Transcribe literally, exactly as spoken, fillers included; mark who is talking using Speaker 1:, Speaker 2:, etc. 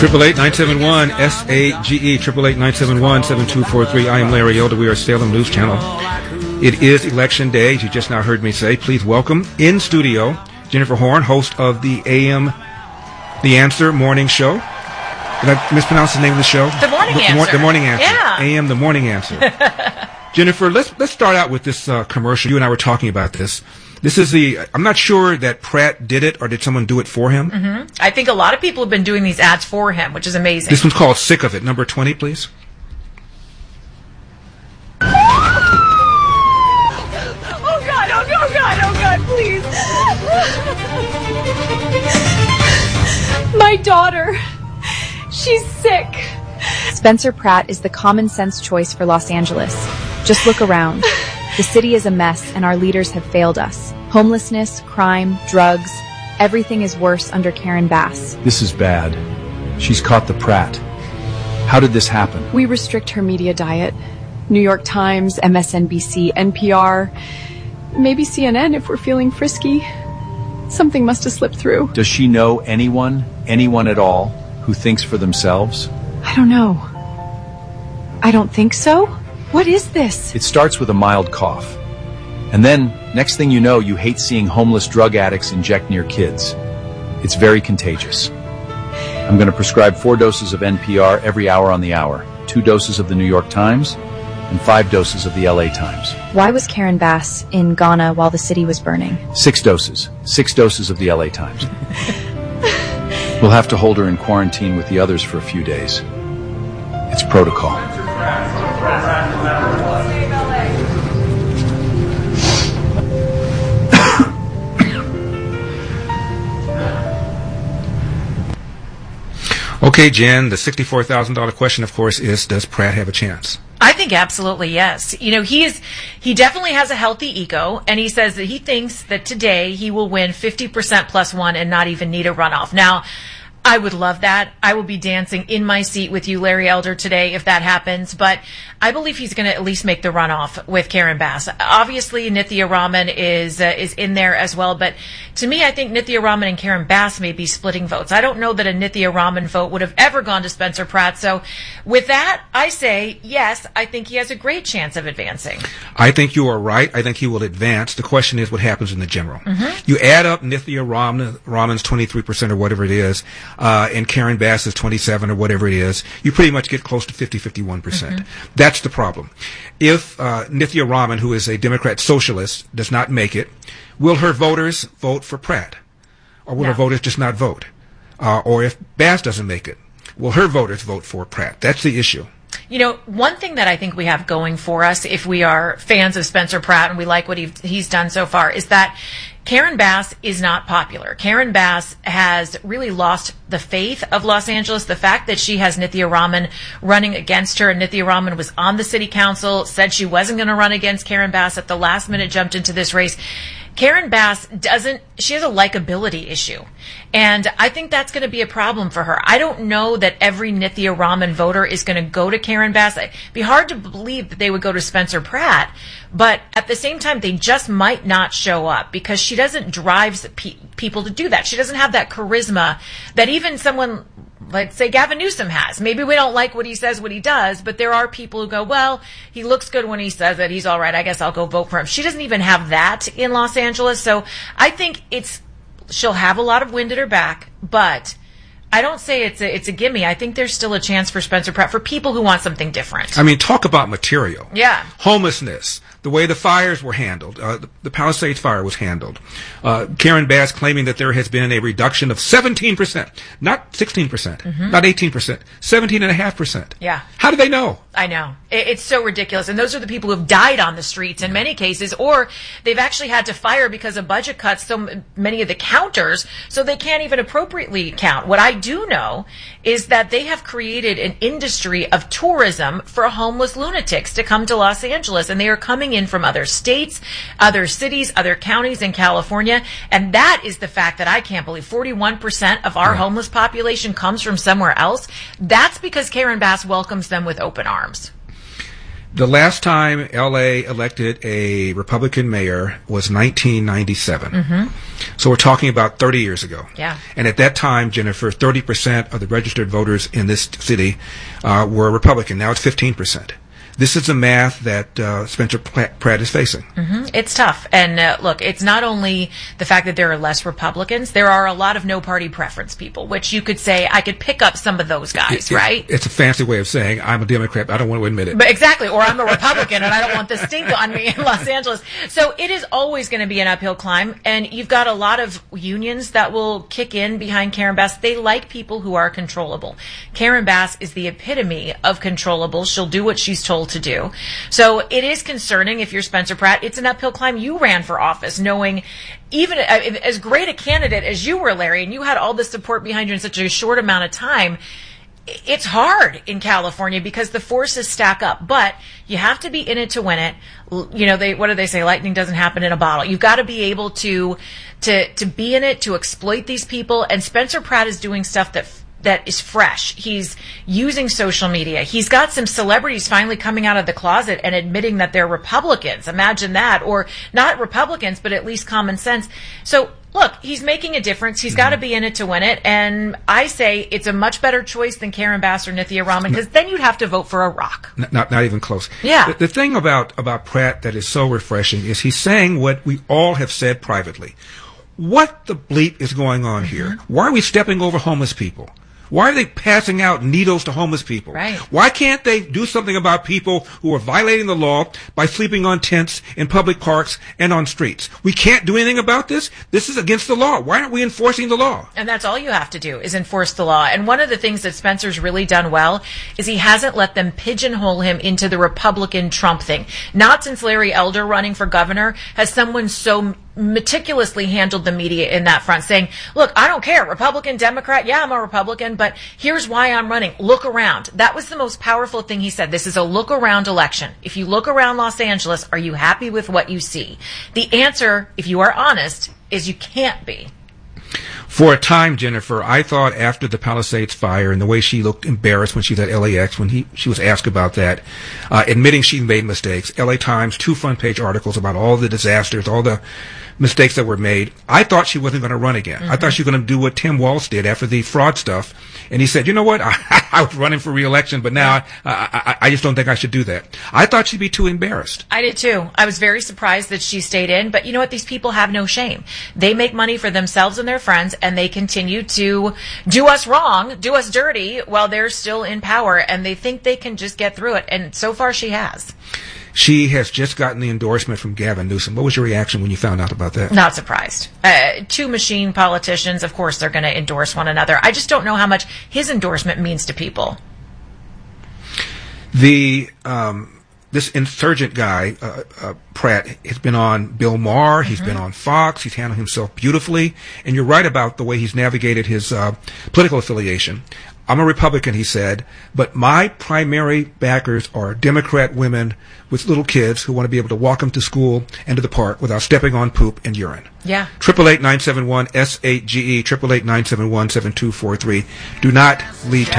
Speaker 1: Triple eight nine seven one S A G E. Triple eight nine seven one seven two four three. I am Larry Elder. We are Salem News Channel. It is election day, as you just now heard me say. Please welcome in studio Jennifer Horn, host of the A M The Answer Morning Show. Did I mispronounce the name of the show?
Speaker 2: The Morning
Speaker 1: the,
Speaker 2: Answer.
Speaker 1: The, the Morning Answer.
Speaker 2: Yeah.
Speaker 1: A M The Morning Answer. Jennifer, let's let's start out with this uh, commercial. You and I were talking about this. This is the, I'm not sure that Pratt did it or did someone do it for him.
Speaker 2: Mm-hmm. I think a lot of people have been doing these ads for him, which is amazing.
Speaker 1: This one's called Sick of It. Number twenty, please.
Speaker 3: Oh God, oh no, God, oh God, please. My daughter, she's sick.
Speaker 4: Spencer Pratt is the common sense choice for Los Angeles. Just look around. The city is a mess and our leaders have failed us. Homelessness, crime, drugs, everything is worse under Karen Bass.
Speaker 5: This is bad. She's caught the Pratt. How did this happen?
Speaker 3: We restrict her media diet. New York Times, M S N B C, N P R, maybe C N N if we're feeling frisky. Something must have slipped through.
Speaker 5: Does she know anyone, anyone at all, who thinks for themselves?
Speaker 3: I don't know. I don't think so. What is this?
Speaker 5: It starts with a mild cough. And then, next thing you know, you hate seeing homeless drug addicts inject near kids. It's very contagious. I'm going to prescribe four doses of N P R every hour on the hour, two doses of the New York Times, and five doses of the L A Times.
Speaker 4: Why was Karen Bass in Ghana while the city was burning?
Speaker 5: Six doses. Six doses of the L A Times. We'll have to hold her in quarantine with the others for a few days. It's protocol.
Speaker 1: Okay, Jen, the sixty-four thousand dollars question, of course, is, does Pratt have a chance?
Speaker 2: I think absolutely yes. You know, he is, he definitely has a healthy ego, and he says that he thinks that today he will win fifty percent plus one and not even need a runoff. Now, I would love that. I will be dancing in my seat with you, Larry Elder, today if that happens. But I believe he's going to at least make the runoff with Karen Bass. Obviously, Nithya Raman is uh, is in there as well. But to me, I think Nithya Raman and Karen Bass may be splitting votes. I don't know that a Nithya Raman vote would have ever gone to Spencer Pratt. So with that, I say, yes, I think he has a great chance of advancing.
Speaker 1: I think you are right. I think he will advance. The question is what happens in the general. Mm-hmm. You add up Nithya Raman, Raman's twenty-three percent or whatever it is, Uh, and Karen Bass is twenty-seven or whatever it is, you pretty much get close to fifty, fifty-one percent. Mm-hmm. That's the problem. If uh, Nithya Raman, who is a Democrat socialist, does not make it, will her voters vote for Pratt? Or will
Speaker 2: no.
Speaker 1: her voters just not vote? Uh, or if Bass doesn't make it, will her voters vote for Pratt? That's the issue.
Speaker 2: You know, one thing that I think we have going for us, if we are fans of Spencer Pratt and we like what he, he's done so far, is that Karen Bass is not popular. Karen Bass has really lost the faith of Los Angeles. The fact that she has Nithya Raman running against her, and Nithya Raman was on the city council, said she wasn't going to run against Karen Bass, at the last minute jumped into this race. Karen Bass doesn't, she has a likability issue. And I think that's going to be a problem for her. I don't know that every Nithya Raman voter is going to go to Karen Bass. It'd be hard to believe that they would go to Spencer Pratt. But at the same time, they just might not show up because she doesn't drive pe- people to do that. She doesn't have that charisma that even someone, let's say Gavin Newsom has. Maybe we don't like what he says, what he does, but there are people who go, well, he looks good when he says it. He's all right. I guess I'll go vote for him. She doesn't even have that in Los Angeles. So I think it's, she'll have a lot of wind at her back, but I don't say it's a, it's a gimme. I think there's still a chance for Spencer Pratt, for people who want something different.
Speaker 1: I mean, talk about material.
Speaker 2: Yeah.
Speaker 1: Homelessness. The way the fires were handled, uh, the, the Palisades fire was handled. Uh, Karen Bass claiming that there has been a reduction of seventeen percent, not sixteen percent, mm-hmm. not eighteen percent, seventeen point five percent.
Speaker 2: Yeah.
Speaker 1: How do they know?
Speaker 2: I know. It, it's so ridiculous. And those are the people who have died on the streets in many cases, or they've actually had to fire because of budget cuts so m- many of the counters, so they can't even appropriately count. What I do know is that they have created an industry of tourism for homeless lunatics to come to Los Angeles, and they are coming in from other states, other cities, other counties in California, and that is the fact that I can't believe. forty-one percent of our
Speaker 1: right.
Speaker 2: homeless population comes from somewhere else. That's because Karen Bass welcomes them with open arms.
Speaker 1: The last time L A elected a Republican mayor was nineteen ninety-seven. Mm-hmm. So we're talking about thirty years ago.
Speaker 2: Yeah.
Speaker 1: And at that time, Jennifer, thirty percent of the registered voters in this city uh, were Republican. Now it's fifteen percent. This is the math that uh, Spencer Pratt is facing.
Speaker 2: Mm-hmm. It's tough. And uh, look, it's not only the fact that there are less Republicans, there are a lot of no-party preference people, which you could say, I could pick up some of those guys,
Speaker 1: it,
Speaker 2: right?
Speaker 1: It, it's a fancy way of saying, I'm a Democrat, but I don't want to admit it.
Speaker 2: But exactly. Or I'm a Republican, and I don't want the stink on me in Los Angeles. So it is always going to be an uphill climb. And you've got a lot of unions that will kick in behind Karen Bass. They like people who are controllable. Karen Bass is the epitome of controllable. She'll do what she's told to do. So it is concerning if you're Spencer Pratt. It's an uphill climb. You ran for office knowing, even as great a candidate as you were, Larry, and you had all the support behind you in such a short amount of time, it's hard in California because the forces stack up, but you have to be in it to win it. You know, they, what do they say? Lightning doesn't happen in a bottle. You've got to be able to, to, to be in it, to exploit these people. And Spencer Pratt is doing stuff that that is fresh. He's using social media. He's got some celebrities finally coming out of the closet and admitting that they're Republicans. Imagine that. Or not Republicans, but at least common sense. So look, he's making a difference. He's mm-hmm. got to be in it to win it. And I say it's a much better choice than Karen Bass or Nithya Raman, because then you'd have to vote for a rock.
Speaker 1: Not, not, not even close.
Speaker 2: Yeah.
Speaker 1: The, the thing about, about Pratt that is so refreshing is he's saying what we all have said privately. What the bleep is going on mm-hmm. here? Why are we stepping over homeless people? Why are they passing out needles to homeless people?
Speaker 2: Right.
Speaker 1: Why can't they do something about people who are violating the law by sleeping on tents in public parks and on streets? We can't do anything about this. This is against the law. Why aren't we enforcing the law?
Speaker 2: And that's all you have to do is enforce the law. And one of the things that Spencer's really done well is he hasn't let them pigeonhole him into the Republican Trump thing. Not since Larry Elder running for governor has someone so meticulously handled the media in that front, saying, look, I don't care, Republican, Democrat, yeah, I'm a Republican, but here's why I'm running. Look around. That was the most powerful thing he said. This is a look around election. If you look around Los Angeles, are you happy with what you see? The answer, if you are honest, is you can't be.
Speaker 1: For a time, Jennifer, I thought after the Palisades fire and the way she looked embarrassed when she was at L A X, when he, she was asked about that, uh, admitting she made mistakes, L A Times, two front-page articles about all the disasters, all the mistakes that were made. I thought she wasn't going to run again. Mm-hmm. I thought she was going to do what Tim Walz did after the fraud stuff. And he said, you know what, I, I was running for re-election, but now I, I, I just don't think I should do that. I thought she'd be too embarrassed.
Speaker 2: I did too. I was very surprised that she stayed in. But you know what? These people have no shame. They make money for themselves and their friends, and they continue to do us wrong, do us dirty, while they're still in power, and they think they can just get through it. And so far she has.
Speaker 1: She has just gotten the endorsement from Gavin Newsom. What was your reaction when you found out about that?
Speaker 2: Not surprised. Uh, two machine politicians, of course, they're going to endorse one another. I just don't know how much his endorsement means to people.
Speaker 1: The um, this insurgent guy, uh, uh, Pratt, has been on Bill Maher. He's mm-hmm. been on Fox. He's handled himself beautifully. And you're right about the way he's navigated his uh, political affiliation. I'm a Republican, he said, but my primary backers are Democrat women with little kids who want to be able to walk them to school and to the park without stepping on poop and urine.
Speaker 2: Yeah.
Speaker 1: Triple eight nine seven one S eight G E, triple eight nine seven one seven two four three. Do not leave town.